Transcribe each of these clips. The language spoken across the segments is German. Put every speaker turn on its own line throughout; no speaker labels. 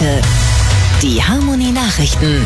heute. Die Harmonie-Nachrichten.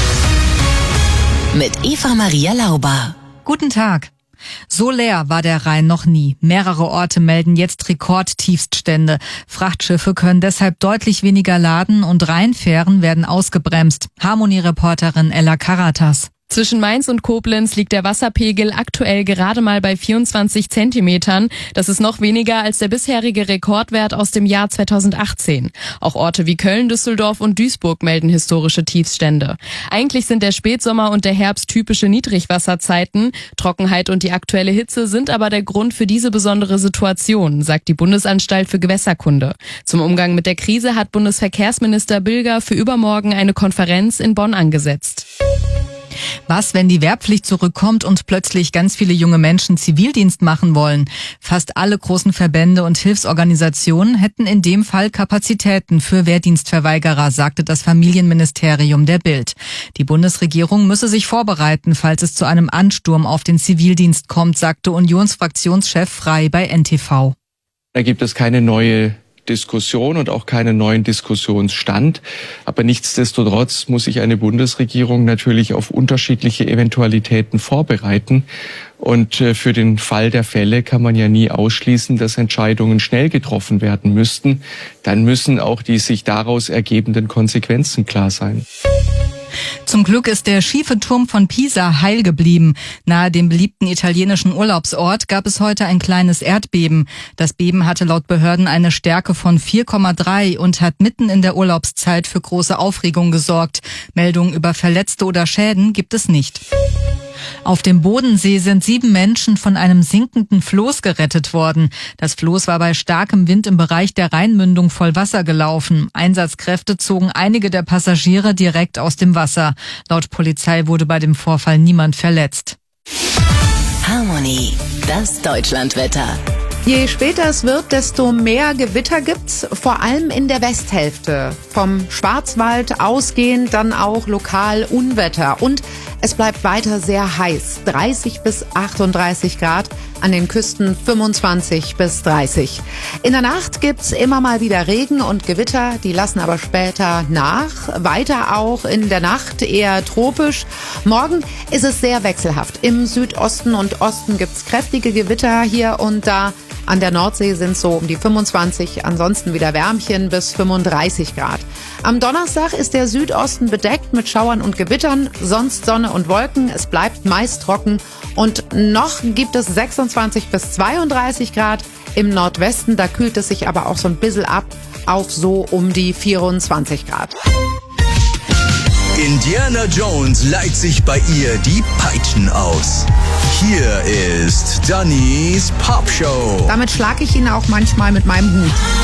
Mit Eva-Maria Lauber.
Guten Tag. So leer war der Rhein noch nie. Mehrere Orte melden jetzt Rekordtiefststände. Frachtschiffe können deshalb deutlich weniger laden und Rheinfähren werden ausgebremst. Harmonie-Reporterin Ella Karatas.
Zwischen Mainz und Koblenz liegt der Wasserpegel aktuell gerade mal bei 24 Zentimetern. Das ist noch weniger als der bisherige Rekordwert aus dem Jahr 2018. Auch Orte wie Köln, Düsseldorf und Duisburg melden historische Tiefststände. Eigentlich sind der Spätsommer und der Herbst typische Niedrigwasserzeiten. Trockenheit und die aktuelle Hitze sind aber der Grund für diese besondere Situation, sagt die Bundesanstalt für Gewässerkunde. Zum Umgang mit der Krise hat Bundesverkehrsminister Bilger für übermorgen eine Konferenz in Bonn angesetzt.
Was, wenn die Wehrpflicht zurückkommt und plötzlich ganz viele junge Menschen Zivildienst machen wollen? Fast alle großen Verbände und Hilfsorganisationen hätten in dem Fall Kapazitäten für Wehrdienstverweigerer, sagte das Familienministerium der Bild. Die Bundesregierung müsse sich vorbereiten, falls es zu einem Ansturm auf den Zivildienst kommt, sagte Unionsfraktionschef Frey bei NTV.
Da gibt es keine neue Diskussion und auch keinen neuen Diskussionsstand. Aber nichtsdestotrotz muss sich eine Bundesregierung natürlich auf unterschiedliche Eventualitäten vorbereiten. Und für den Fall der Fälle kann man ja nie ausschließen, dass Entscheidungen schnell getroffen werden müssten. Dann müssen auch die sich daraus ergebenden Konsequenzen klar sein.
Zum Glück ist der schiefe Turm von Pisa heil geblieben. Nahe dem beliebten italienischen Urlaubsort gab es heute ein kleines Erdbeben. Das Beben hatte laut Behörden eine Stärke von 4,3 und hat mitten in der Urlaubszeit für große Aufregung gesorgt. Meldungen über Verletzte oder Schäden gibt es nicht. Auf dem Bodensee sind 7 Menschen von einem sinkenden Floß gerettet worden. Das Floß war bei starkem Wind im Bereich der Rheinmündung voll Wasser gelaufen. Einsatzkräfte zogen einige der Passagiere direkt aus dem Wasser. Laut Polizei wurde bei dem Vorfall niemand verletzt.
Harmonie, das Deutschlandwetter.
Je später es wird, desto mehr Gewitter gibt's, vor allem in der Westhälfte. Vom Schwarzwald ausgehend dann auch lokal Unwetter. Und es bleibt weiter sehr heiß, 30 bis 38 Grad, an den Küsten 25 bis 30. In der Nacht gibt's immer mal wieder Regen und Gewitter, die lassen aber später nach. Weiter auch in der Nacht eher tropisch. Morgen ist es sehr wechselhaft. Im Südosten und Osten gibt's kräftige Gewitter hier und da. An der Nordsee sind es so um die 25, ansonsten wieder Wärmchen bis 35 Grad. Am Donnerstag ist der Südosten bedeckt mit Schauern und Gewittern, sonst Sonne und Wolken. Es bleibt meist trocken und noch gibt es 26 bis 32 Grad. Im Nordwesten, da kühlt es sich aber auch so ein bisschen ab auf so um die 24 Grad.
Indiana Jones leiht sich bei ihr die Peitschen aus. Hier ist Dannys Popshow.
Damit schlage ich ihn auch manchmal mit meinem Hut.